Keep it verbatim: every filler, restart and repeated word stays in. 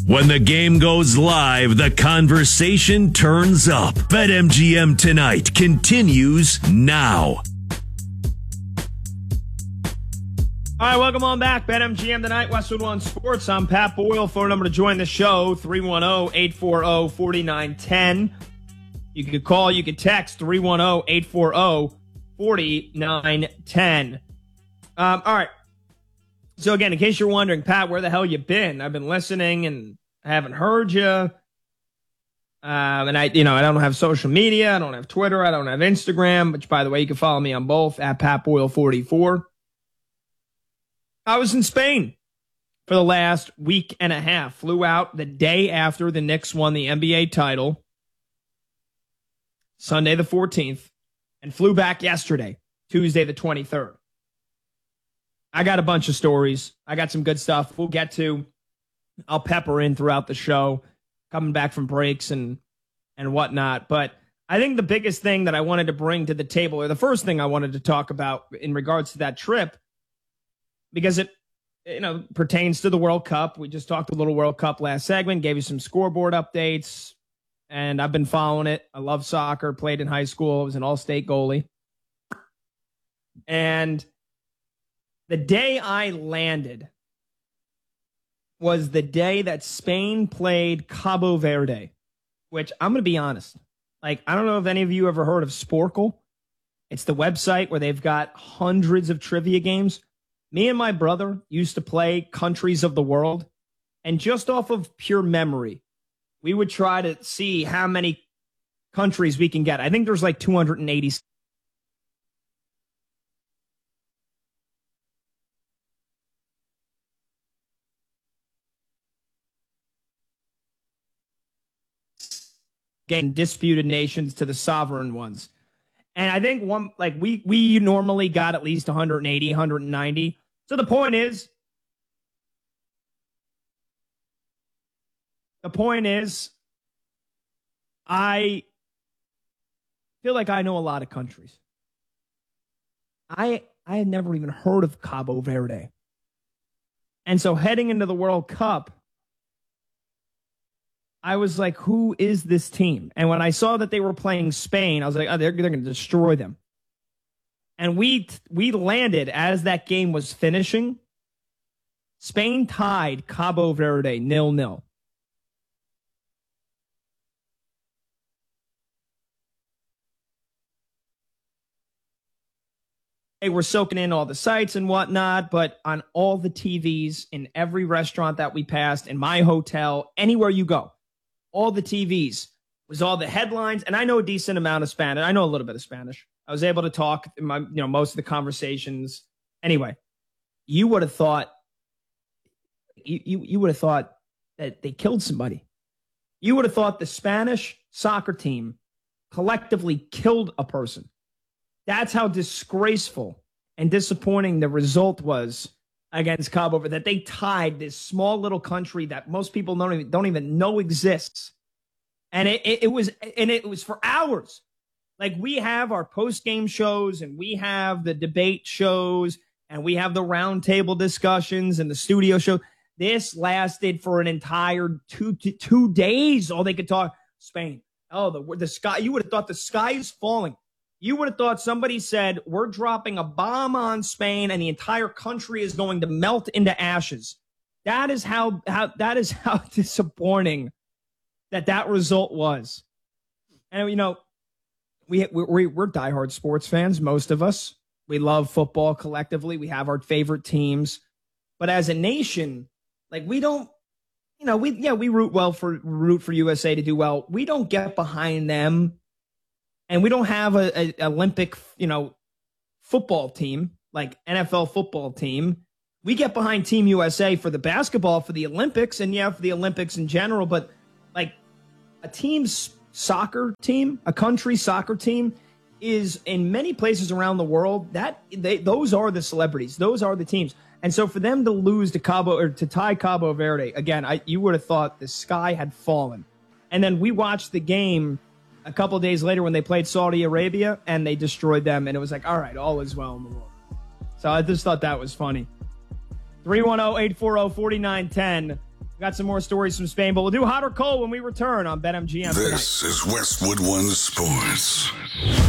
When the game goes live, the conversation turns up. BetMGM Tonight continues now. All right, welcome on back. BetMGM Tonight, Westwood One Sports. I'm Pat Boyle. Phone number to join the show, three one zero, eight four zero, four nine one zero. You can call, you can text, three one zero, eight four zero, four nine one zero. Um, all right. So, again, in case you're wondering, Pat, where the hell you been? I've been listening and I haven't heard you. Um, and I, you know, I don't have social media. I don't have Twitter. I don't have Instagram, which, by the way, you can follow me on both, at Pat Boyle forty-four. I was in Spain for the last week and a half. Flew out the day after the Knicks won the N B A title, Sunday the fourteenth, and flew back yesterday, Tuesday the twenty-third. I got a bunch of stories. I got some good stuff we'll get to. I'll pepper in throughout the show, coming back from breaks and and whatnot. But I think the biggest thing that I wanted to bring to the table, or the first thing I wanted to talk about in regards to that trip, because it you know pertains to the World Cup. We just talked a little World Cup last segment, gave you some scoreboard updates, and I've been following it. I love soccer, played in high school. I was an all-state goalie. And the day I landed was the day that Spain played Cabo Verde, which I'm going to be honest. Like, I don't know if any of you ever heard of Sporkle. It's the website where they've got hundreds of trivia games. Me and my brother used to play Countries of the World, and just off of pure memory, we would try to see how many countries we can get. I think there's like two hundred eighty. Getting disputed nations to the sovereign ones. And I think one, like we, we normally got at least one hundred eighty, one hundred ninety. So the point is, the point is, I feel like I know a lot of countries. I, I had never even heard of Cabo Verde. And so heading into the World Cup, I was like, who is this team? And when I saw that they were playing Spain, I was like, oh, they're, they're going to destroy them. And we we landed as that game was finishing. Spain tied Cabo Verde nil nil. They were soaking in all the sights and whatnot, but on all the T Vs, in every restaurant that we passed, in my hotel, anywhere you go, all the T Vs was all the headlines. And I know a decent amount of Spanish. I know a little bit of Spanish. I was able to talk in my, you know, most of the conversations. Anyway, you would have thought, you, you, you would have thought that they killed somebody. You would have thought the Spanish soccer team collectively killed a person. That's how disgraceful and disappointing the result was against Cabo Verde, that they tied this small little country that most people don't even, don't even know exists. And it, it, it was and it was for hours. Like, we have our post-game shows and we have the debate shows and we have the roundtable discussions and the studio show. This lasted for an entire two, two, two days. All they could talk, Spain. Oh, the, the sky. You would have thought the sky is falling. You would have thought somebody said, we're dropping a bomb on Spain and the entire country is going to melt into ashes. That is how, how that is how disappointing that that result was. And, you know, we, we, we're diehard sports fans, most of us. We love football collectively. We have our favorite teams. But as a nation, like, we don't, you know, we, yeah, we root well for, root for U S A to do well. We don't get behind them. And we don't have a, a Olympic, you know, football team, like N F L football team. We get behind Team U S A for the basketball, for the Olympics, and yeah, for the Olympics in general. But like, a team's soccer team, a country soccer team, is in many places around the world, that they, those are the celebrities. Those are the teams. And so for them to lose to Cabo, or to tie Cabo Verde, again, I, you would have thought the sky had fallen. And then we watched the game a couple of days later when they played Saudi Arabia, and they destroyed them. And it was like, all right, all is well in the world. So I just thought that was funny. three one zero, eight four zero, four nine one zero. We got some more stories from Spain, but we'll do hot or cold when we return on BetMGM tonight. This is Westwood One Sports.